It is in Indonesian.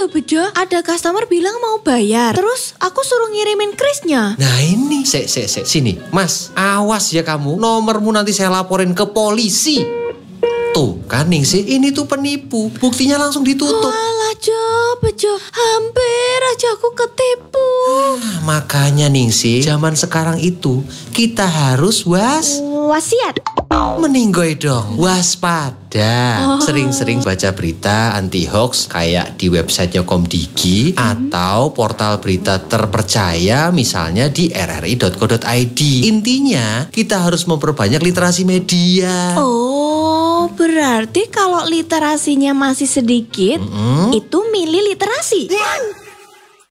Bejo, ada customer bilang mau bayar. Terus aku suruh ngirimin krisnya. Nah ini, sini. Mas, awas ya kamu. Nomormu nanti saya laporin ke polisi. Tuh kan Ningsih, ini tuh penipu. Buktinya langsung ditutup. Walah Bejo, hampir aja aku ketipu. Makanya Ningsih, zaman sekarang itu kita harus Wasiat. meninggoy dong, waspada. Sering-sering baca berita anti hoax kayak di websitenya Komdigi atau portal berita terpercaya misalnya di rri.co.id. Intinya kita harus memperbanyak literasi media. Oh, berarti kalau literasinya masih sedikit, itu milih literasi.